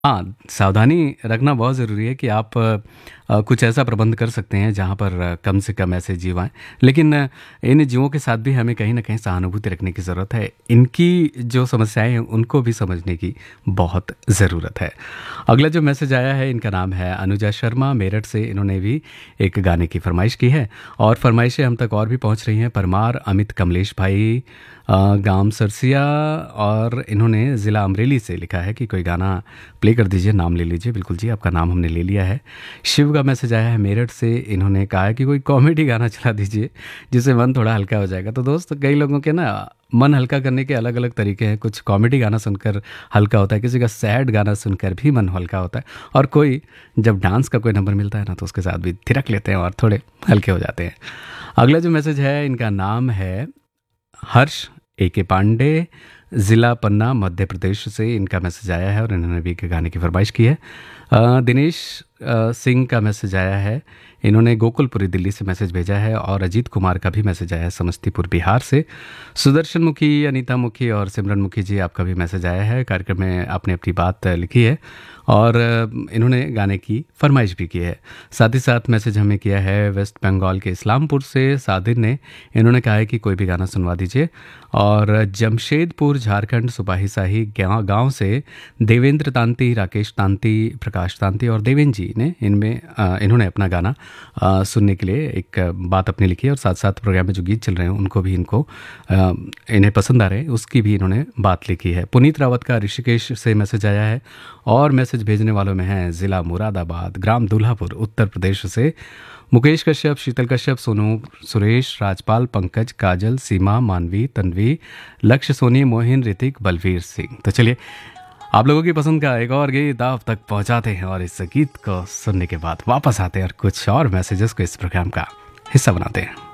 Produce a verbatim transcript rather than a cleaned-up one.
हाँ, सावधानी रखना बहुत ज़रूरी है कि आप अ, कुछ ऐसा प्रबंध कर सकते हैं जहाँ पर अ, कम से कम ऐसे जीव आएँ। लेकिन अ, इन जीवों के साथ भी हमें कहीं न कहीं सहानुभूति रखने की ज़रूरत है। इनकी जो समस्याएँ हैं उनको भी समझने की बहुत ज़रूरत है। अगला जो मैसेज आया है इनका नाम है अनुजा शर्मा मेरठ से। इन्होंने भी एक गाने की फ़रमाइश की है और फ़रमाइशें हम तक और भी पहुँच रही हैं। परमार अमित कमलेश भाई अ, गाँव सरसिया और इन्होंने ज़िला अमरेली से लिखा है कि कोई गाना प्ले कर दीजिए, नाम ले लीजिए। बिल्कुल जी, आपका नाम हमने ले लिया है। शिव का मैसेज आया है मेरठ से। इन्होंने कहा है कि कोई कॉमेडी गाना चला दीजिए, जिससे मन थोड़ा हल्का हो जाएगा। तो दोस्त, कई लोगों के ना मन हल्का करने के अलग-अलग तरीके हैं। कुछ कॉमेडी गाना सुनकर हल्का होता है, किसी का सैड गाना सुनकर भी मन हल्का होता है और कोई जब डांस का कोई नंबर मिलता है ना, तो उसके साथ भी थिरक लेते हैं और थोड़े हल्के हो जाते हैं। अगला जो मैसेज है, इनका नाम है हर्ष ए के पांडे, ज़िला पन्ना, मध्य प्रदेश से इनका मैसेज आया है और इन्होंने भी एक गाने की फरमाइश की है। अ, दिनेश अ, सिंह का मैसेज आया है। इन्होंने गोकुलपुरी दिल्ली से मैसेज भेजा है और अजीत कुमार का भी मैसेज आया है समस्तीपुर बिहार से। सुदर्शन मुखी, अनीता मुखी और सिमरन मुखी जी, आपका भी मैसेज आया है। कार्यक्रम में आपने अपनी बात लिखी है और अ, इन्होंने गाने की फरमाइश भी की है। साथ ही साथ मैसेज हमें किया है वेस्ट बंगाल के इस्लामपुर से सादिर ने। इन्होंने कहा है कि कोई भी गाना सुनवा दीजिए। और जमशेदपुर झारखंड सुपाही शाही गाँव गाँव से देवेंद्र तांती, राकेश तांती, प्रकाश तांती और देवेंद्र जी ने इनमें अ, इन्होंने अपना गाना अ, सुनने के लिए एक बात अपनी लिखी है और साथ साथ प्रोग्राम में जो गीत चल रहे हैं उनको भी इनको अ, इन्हें पसंद आ रहे हैं, उसकी भी इन्होंने बात लिखी है। पुनीत रावत का ऋषिकेश से मैसेज आया है और मैसेज भेजने वालों में हैं ज़िला मुरादाबाद, ग्राम दुल्हापुर, उत्तर प्रदेश से मुकेश कश्यप, शीतल कश्यप, सोनू सुरेश, राजपाल, पंकज, काजल, सीमा, मानवी, तन्वी, लक्ष्य, सोनी, मोहिन, ऋतिक, बलवीर सिंह। तो चलिए, आप लोगों की पसंद का एक और गीत आप तक पहुंचाते हैं और इस गीत को सुनने के बाद वापस आते हैं और कुछ और मैसेजेस को इस प्रोग्राम का हिस्सा बनाते हैं।